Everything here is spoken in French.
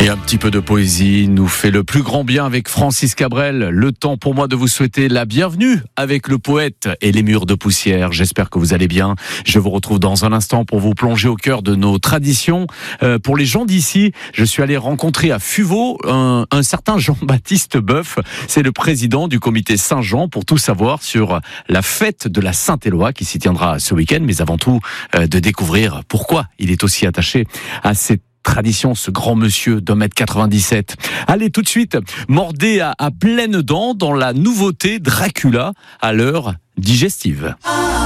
Et un petit peu de poésie nous fait le plus grand bien avec Francis Cabrel. Le temps pour moi de vous souhaiter la bienvenue avec le poète et les murs de poussière. J'espère que vous allez bien. Je vous retrouve dans un instant pour vous plonger au cœur de nos traditions. Pour les gens d'ici, je suis allé rencontrer à Fuveau un certain Jean-Baptiste Boeuf. C'est le président du comité Saint-Jean pour tout savoir sur la fête de la Saint-Éloi qui s'y tiendra ce week-end. Mais avant tout, de découvrir pourquoi il est aussi attaché à cette tradition, ce grand monsieur d'1m97. Allez, tout de suite, mordez à pleines dents dans la nouveauté Dracula à l'heure digestive.